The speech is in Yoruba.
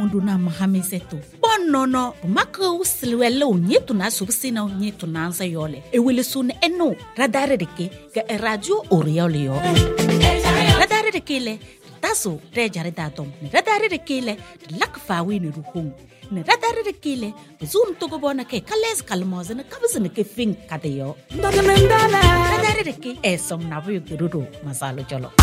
duna mahamisetu bonnono maka usilwelo nyetu na subsina nyetu na ansa yole ewele sun eno radare deke ga radio oriole yo radare deke le taso rejare datom radare deke le lakfawi ni ruhung ne radare deke le zum to gobona ke kales kalmoze ne kabzne ke fin kadeyo radare deke esom nabu gururu masalo cholo